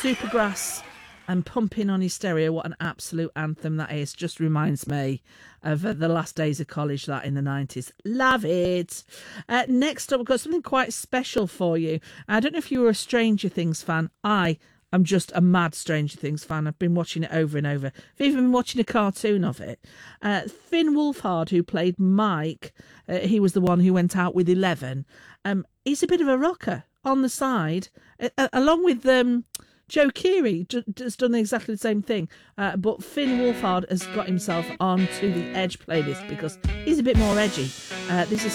Supergrass and Pumping on His Stereo. What an absolute anthem that is. Just reminds me of the last days of college, that in the 90s. Love it. Next up, we've got something quite special for you. I don't know if you were a Stranger Things fan. I'm just a mad Stranger Things fan. I've been watching it over and over. I've even been watching a cartoon of it. Finn Wolfhard, who played Mike, he was the one who went out with 11. He's a bit of a rocker on the side, along with Joe Keery has done exactly the same thing. But Finn Wolfhard has got himself onto the Edge playlist because he's a bit more edgy. This is